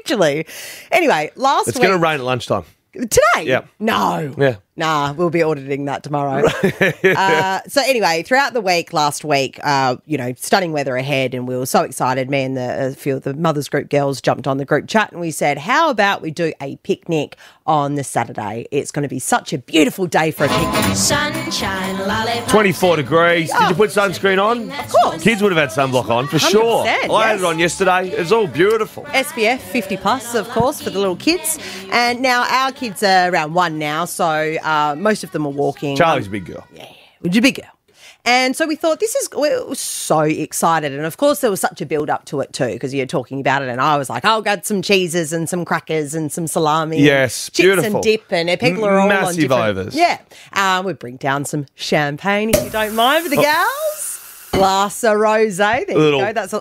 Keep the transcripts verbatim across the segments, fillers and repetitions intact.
Literally. Anyway, last It's week... going to rain at lunchtime. Today? Yeah. No. Yeah. Nah, we'll be auditing that tomorrow. uh, so anyway, throughout the week, last week, uh, you know, stunning weather ahead, and we were so excited. Me and the, a few of the Mothers Group girls jumped on the group chat and we said, how about we do a picnic on the Saturday? It's going to be such a beautiful day for a picnic. Sunshine, lollipop. twenty-four degrees. Did you put sunscreen on? Of course. Kids would have had sunblock on, for sure. one hundred percent, I had yes. it on yesterday. It's all beautiful. S P F fifty plus, of course, for the little kids. And now our kids are around one now, so uh, most of them are walking. Charlie's a big girl. Yeah, which is a big girl. And so we thought, this is, we were so excited. And of course, there was such a build up to it too, because you're talking about it. And I was like, I'll get some cheeses and some crackers and some salami. Yes, and chips beautiful. and dip. And people are all on Massive different. overs. Yeah. Um, we'd bring down some champagne, if you don't mind, for the Oh. gals. Glass of rosé. There Little- you go. That's a.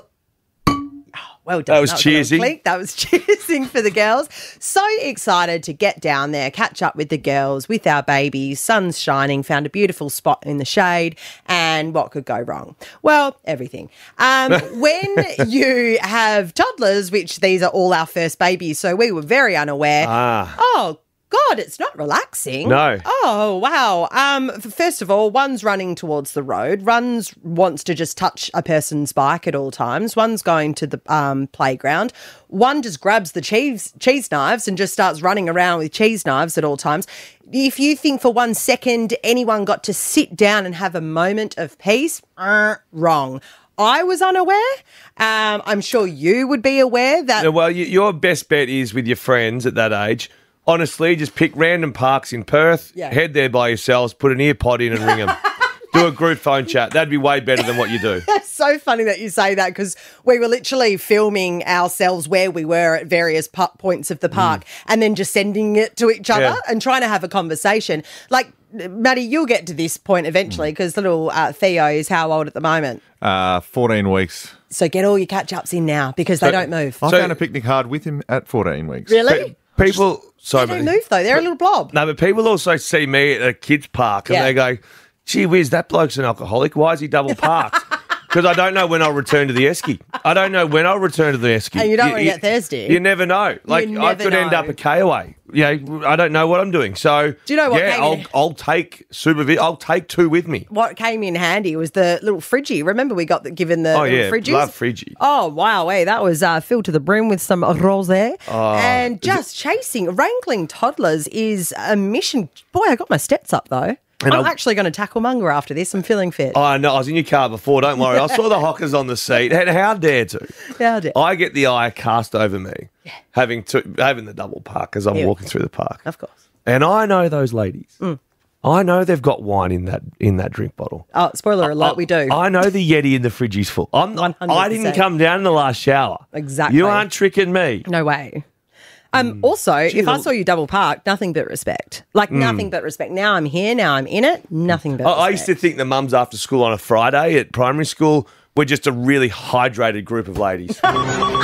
Well done. That was a little cheersing. click. That was cheersing for the girls. So excited to get down there, catch up with the girls, with our babies. Sun's shining, found a beautiful spot in the shade. And what could go wrong? Well, everything. Um, when you have toddlers, which these are all our first babies, so we were very unaware. Ah. Oh, God, it's not relaxing. No. Oh, wow. Um, f- first of all, one's running towards the road. One's wants to just touch a person's bike at all times. One's going to the um, playground. One just grabs the cheese cheese knives and just starts running around with cheese knives at all times. If you think for one second anyone got to sit down and have a moment of peace, uh, wrong. I was unaware. Um, I'm sure you would be aware that... Yeah, well, you, your best bet is with your friends at that age. Honestly, just pick random parks in Perth, Yeah. head there by yourselves, put an ear pod in and ring them. Do a group phone chat. That'd be way better than what you do. It's so funny that you say that, because we were literally filming ourselves where we were at various po- points of the park and then just sending it to each other Yeah. and trying to have a conversation. Like, Maddie, you'll get to this point eventually, because little uh, Theo is how old at the moment? Uh, fourteen weeks. So get all your catch-ups in now, because they don't move. I So- found a picnic hard with him at fourteen weeks. Really? People, sorry, They don't but- move though. They're a little blob. No, but people also see me at a kids' park and Yeah. they go, gee whiz, that bloke's an alcoholic. Why is he double parked? Because I don't know when I'll return to the esky. I don't know when I'll return to the esky. And you don't wanna get thirsty. You never know. Like, I never could end know. up a K away. Yeah, I don't know what I'm doing. So, Do you know what yeah, came I'll, in? I'll take supervision. I'll take two with me. What came in handy was the little fridgie. Remember we got the, given the Oh, little yeah, fridges? love fridgie. Oh, wow. Hey, that was uh, filled to the brim with some rosé. Oh, and just chasing, wrangling toddlers is a mission. Boy, I got my steps up, though. And I'm I- actually going to tackle Munger after this. I'm feeling fit. Oh, no, I was in your car before. Don't worry. I saw the hockers on the seat. And how dare to? How dare- I get the eye cast over me, having to, having the double park as I'm Yeah. walking through the park. Of course. And I know those ladies. Mm. I know they've got wine in that in that drink bottle. Oh, spoiler alert, we do. I know the Yeti in the fridge is full. I'm, one hundred I didn't percent. come down in the last shower. Exactly. You aren't tricking me. No way. Um, also, if I the- saw you double park, nothing but respect. Like, nothing but respect. Now I'm here, now I'm in it, nothing but I, respect. I used to think the mums after school on a Friday at primary school were just a really hydrated group of ladies. They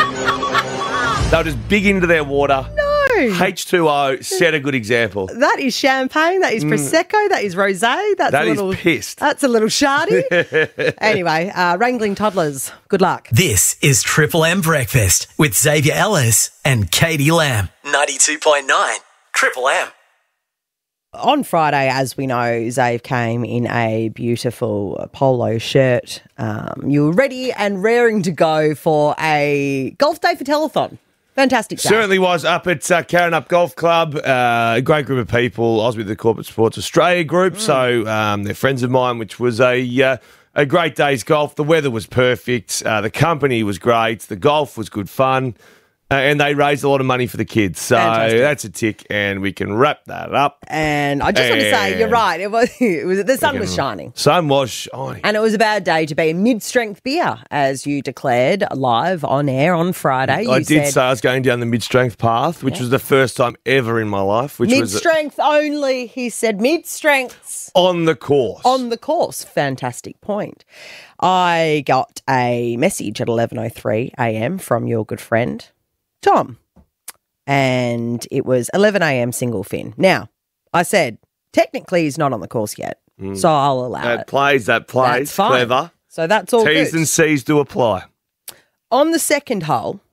were just big into their water. No. H two O set a good example. That is champagne. That is prosecco. That is rosé. That's That a is little pissed. That's a little shardy. Anyway, uh, wrangling toddlers. Good luck. This is Triple M Breakfast with Xavier Ellis and Katie Lamb. ninety-two point nine Triple M. On Friday, as we know, Zave came in a beautiful polo shirt. Um, you were ready and raring to go for a golf day for telethon. Fantastic day. Certainly was up at uh, Karrinyup Golf Club. Uh, a great group of people. I was with the Corporate Sports Australia group, so um, they're friends of mine, which was a uh, a great day's golf. The weather was perfect. Uh, the company was great. The golf was good fun. Uh, and they raised a lot of money for the kids. So Fantastic. that's a tick, and we can wrap that up. And I just want to say, you're And- right. It was, it was the sun was shining. Sun was shining. And it was a bad day to be a mid-strength beer, as you declared live on air on Friday. You I did said say I was going down the mid-strength path, which was the first time ever in my life, which was mid-strength only. He said mid-strengths on the course. on the course. Fantastic point. I got a message at eleven oh three a.m. from your good friend, Tom. And it was eleven a.m. single fin. Now, I said, technically he's not on the course yet, so I'll allow that it. plays, that plays. That's fine. Clever. So that's all T's good. and C's do apply. On the second hole,